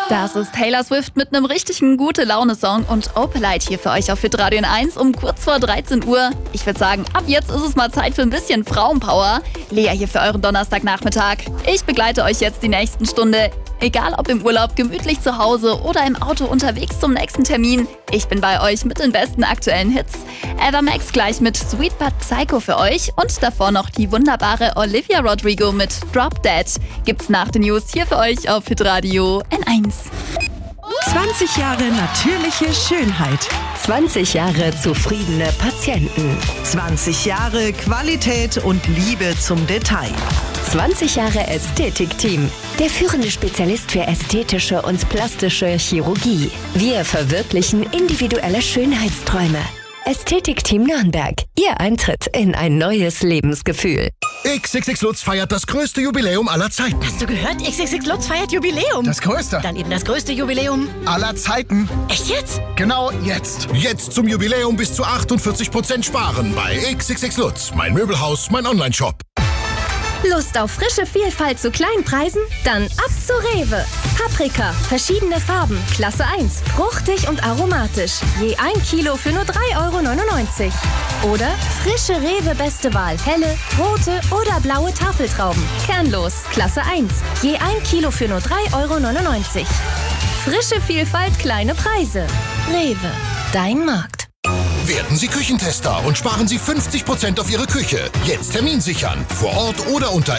Das ist Taylor Swift mit einem richtigen Gute-Laune-Song und Opalite hier für euch auf Hitradio 1 um kurz vor 13 Uhr. Ich würde sagen, ab jetzt ist es mal Zeit für ein bisschen Frauenpower. Lea hier für euren Donnerstagnachmittag. Ich begleite euch jetzt die nächsten Stunde. Egal ob im Urlaub, gemütlich zu Hause oder im Auto unterwegs zum nächsten Termin. Ich bin bei euch mit den besten aktuellen Hits. Ava Max gleich mit Sweet But Psycho für euch und davor noch die wunderbare Olivia Rodrigo mit Drop Dead. Gibt's nach den News hier für euch auf Hitradio N1. 20 Jahre natürliche Schönheit. 20 Jahre zufriedene Patienten. 20 Jahre Qualität und Liebe zum Detail. 20 Jahre Ästhetikteam. Der führende Spezialist für ästhetische und plastische Chirurgie. Wir verwirklichen individuelle Schönheitsträume. Ästhetikteam Nürnberg. Ihr Eintritt in ein neues Lebensgefühl. XXX Lutz feiert das größte Jubiläum aller Zeiten. Hast du gehört? XXX Lutz feiert Jubiläum. Das größte. Dann eben das größte Jubiläum Aller Zeiten. Echt jetzt? Genau jetzt. Jetzt zum Jubiläum bis zu 48% sparen bei XXX Lutz. Mein Möbelhaus, mein Onlineshop. Lust auf frische Vielfalt zu kleinen Preisen? Dann ab zu Rewe. Paprika, verschiedene Farben, Klasse 1, fruchtig und aromatisch. Je 1 Kilo für nur 3,99 €. Oder frische Rewe Beste Wahl, helle, rote oder blaue Tafeltrauben. Kernlos, Klasse 1. Je 1 Kilo für nur 3,99 €. Frische Vielfalt, kleine Preise. Rewe, dein Markt. Werden Sie Küchentester und sparen Sie 50% auf Ihre Küche. Jetzt Termin sichern. Vor Ort oder unter